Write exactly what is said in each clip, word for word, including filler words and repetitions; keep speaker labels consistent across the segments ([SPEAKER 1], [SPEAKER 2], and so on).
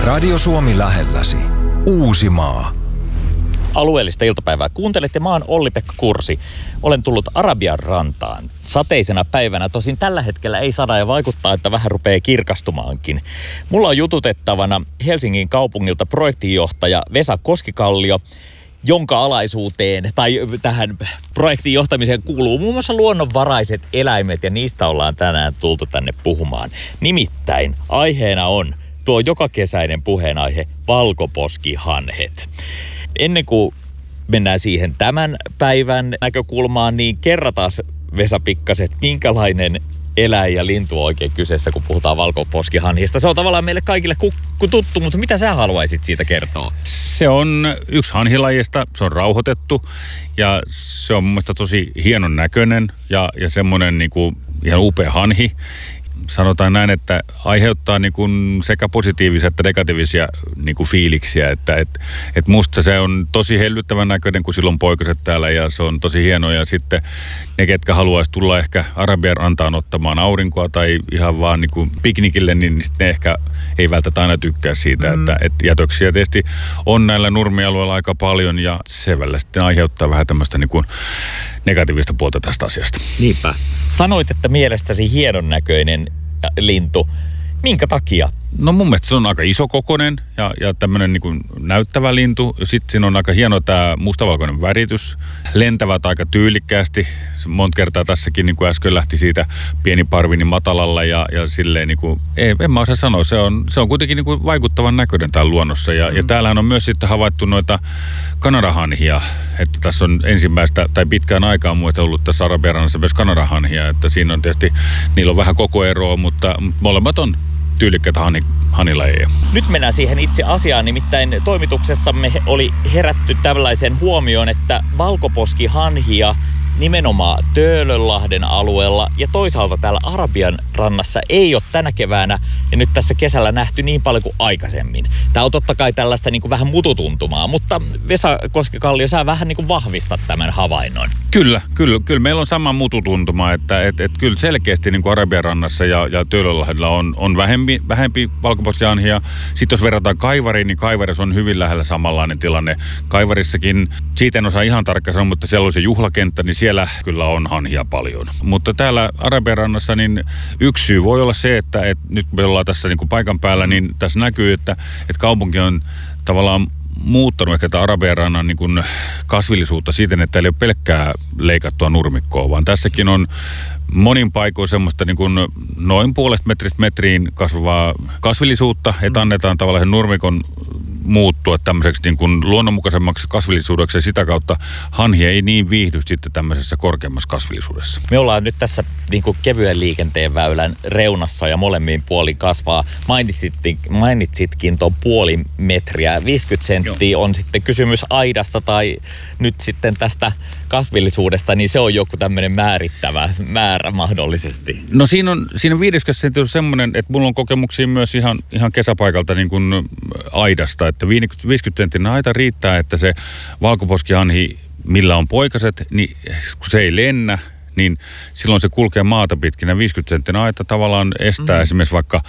[SPEAKER 1] Radio Suomi lähelläsi. Uusimaa.
[SPEAKER 2] Alueellista iltapäivää kuuntelette. Mä oon Olli-Pekka Kursi. Olen tullut Arabian rantaan. Sateisena päivänä tosin tällä hetkellä ei sada ja vaikuttaa, että vähän rupeaa kirkastumaankin. Mulla on jututettavana Helsingin kaupungilta projektinjohtaja Vesa Koskikallio, jonka alaisuuteen tai tähän projektin johtamiseen kuuluu muun muassa luonnonvaraiset eläimet, ja niistä ollaan tänään tultu tänne puhumaan. Nimittäin aiheena on tuo jokakesäinen puheenaihe valkoposkihanhet. Ennen kuin mennään siihen tämän päivän näkökulmaan, niin kerrataan Vesa pikkaset, minkälainen eläin ja lintu on oikein kyseessä, kun puhutaan valkoposkihanhista. Se on tavallaan meille kaikille kukku tuttu, mutta mitä sä haluaisit siitä kertoa?
[SPEAKER 3] Se on yksi hanhilajista, se on rauhoitettu ja se on mun mielestä tosi hienon näköinen ja, ja semmoinen niin kuin ihan upea hanhi. Sanotaan näin, että aiheuttaa niin kuin sekä positiivisia että negatiivisia niin kuin fiiliksiä. Että et, et musta se on tosi hellyttävän näköinen, kun silloin poikaset täällä ja se on tosi hieno. Ja sitten ne, ketkä haluaisi tulla ehkä Arabian rantaan ottamaan aurinkoa tai ihan vaan niin kuin piknikille, niin sitten ne ehkä ei välttämättä aina tykkää siitä. Mm. Että et jätöksiä tietysti on näillä nurmialueilla aika paljon ja se välillä sitten aiheuttaa vähän tämmöistä niin kuin negatiivista puolta tästä asiasta.
[SPEAKER 2] Niinpä. Sanoit, että mielestäsi hienon näköinen lintu. Minkä takia?
[SPEAKER 3] No mun mielestä se on aika isokokoinen ja, ja tämmöinen niin kuin näyttävä lintu. Sitten siinä on aika hieno tämä mustavalkoinen väritys. Lentävät aika tyylikkäästi. Monta kertaa tässäkin, niin kuin äsken lähti siitä pieni parvi niin matalalla ja, ja silleen niin kuin, ei, en mä osaa sanoa. Se on, se on kuitenkin niin kuin vaikuttavan näköinen täällä luonnossa. Ja, mm. ja täällähän on myös sitten havaittu noita kanadahanhia. Että tässä on ensimmäistä tai pitkään aikaa muista ollut tässä Arabian rannassa myös kanadahanhia. Että siinä on tietysti, niillä on vähän koko eroa, mutta molemmat on tyylikkäitä hani, hanilajeja.
[SPEAKER 2] Nyt mennään siihen itse asiaan, nimittäin toimituksessamme oli herätty tällaisen huomioon, että valkoposkihanhia nimenomaan Töölönlahden alueella ja toisaalta täällä Arabian rannassa ei ole tänä keväänä ja nyt tässä kesällä nähty niin paljon kuin aikaisemmin. Tämä on totta kai tällaista niin kuin vähän mututuntumaa, mutta Vesa Koskikallio, sä vähän niin kuin vahvistat tämän havainnon.
[SPEAKER 3] Kyllä, kyllä, kyllä meillä on sama mututuntuma, että et, et kyllä selkeästi niin kuin Arabian rannassa ja, ja Töölönlahdella on, on vähempi, vähempi valkoposkihanhia. Sitten jos verrataan Kaivariin, niin Kaivarissa on hyvin lähellä samanlainen tilanne. Kaivarissakin, siitä en osaa ihan tarkkaan sanoa, mutta siellä on se juhlakenttä, niin siellä Siellä kyllä on hanhia paljon. Mutta täällä Arabian rannassa niin yksi syy voi olla se, että, että nyt me ollaan tässä niin kuin paikan päällä, niin tässä näkyy, että, että kaupunki on tavallaan muuttanut ehkä tätä Arabian rannan niin kuin kasvillisuutta siten, että ei ole pelkkää leikattua nurmikkoa, vaan tässäkin on monin paikoin semmoista niin kuin noin puolesta metristä metriin kasvavaa kasvillisuutta, että annetaan tavallaan sen nurmikon muuttua tämmöiseksi niin kuin luonnonmukaisemmaksi kasvillisuudeksi ja sitä kautta hanhi ei niin viihdy sitten tämmöisessä korkeammassa kasvillisuudessa.
[SPEAKER 2] Me ollaan nyt tässä niin kuin kevyen liikenteen väylän reunassa ja molemmin puolin kasvaa. Mainitsitkin, mainitsitkin tuon puoli metriä. viisikymmentä senttiä Joo. on sitten kysymys aidasta tai nyt sitten tästä kasvillisuudesta, niin se on joku tämmöinen määrittävä määrä mahdollisesti.
[SPEAKER 3] No siinä on, siinä on viisikymmentä senttiä on semmoinen, että mulla on kokemuksia myös ihan, ihan kesäpaikalta niin kuin aidasta, että viisikymmentä senttinen aita riittää, että se valkoposkihanhi, millä on poikaset, niin kun se ei lennä, niin silloin se kulkee maata pitkin. Ja viisikymmentä senttinen aita tavallaan estää mm. esimerkiksi vaikka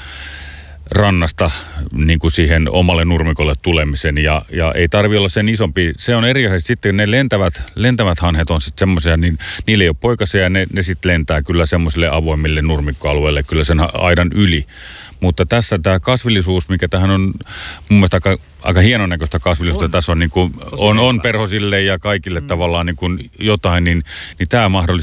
[SPEAKER 3] rannasta niin kuin siihen omalle nurmikolle tulemisen ja, ja ei tarvitse olla sen isompi. Se on eri asia. Sitten ne lentävät, lentävät hanhet on sitten semmoisia, niin niillä ei ole poikasia ja ne, ne sitten lentää kyllä semmoisille avoimille nurmikkoalueille kyllä sen aidan yli. Mutta tässä tämä kasvillisuus, mikä tähän on mun mielestä aika, aika hienon näköistä kasvillisuutta, on. Tässä on, niin kuin, on, on perhosille ja kaikille mm. tavallaan niin kuin jotain, niin, niin tämä mahdollistaa